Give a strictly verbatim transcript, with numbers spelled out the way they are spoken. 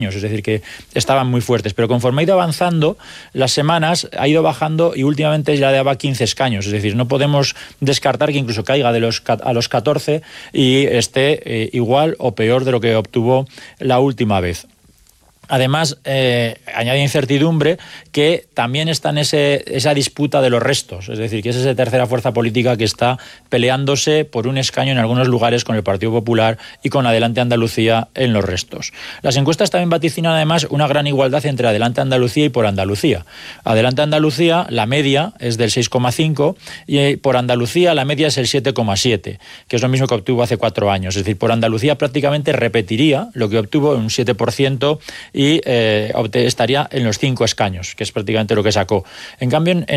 es decir, que estaban muy fuertes, pero conforme ha ido avanzando las semanas, ha ido bajando y últimamente ya daba quince escaños, es decir, no podemos descartar que incluso caiga de los a los catorce y esté eh, igual o peor de lo que obtuvo la última vez. Además, eh, añade incertidumbre que también está en ese, esa disputa de los restos, es decir, que es esa tercera fuerza política que está peleándose por un escaño en algunos lugares con el Partido Popular y con Adelante Andalucía en los restos. Las encuestas también vaticinan además una gran igualdad entre Adelante Andalucía y Por Andalucía. Adelante Andalucía, la media es del seis coma cinco y Por Andalucía la media es el siete coma siete, que es lo mismo que obtuvo hace cuatro años. Es decir, Por Andalucía prácticamente repetiría lo que obtuvo, un siete por ciento, y eh, estaría en los cinco escaños, que es prácticamente lo que sacó. En cambio, en